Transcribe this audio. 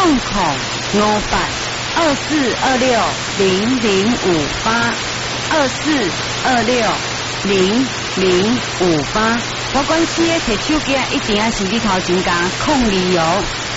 ，0426005824260058。保管期的摕手机一定要是你头前甲控理由。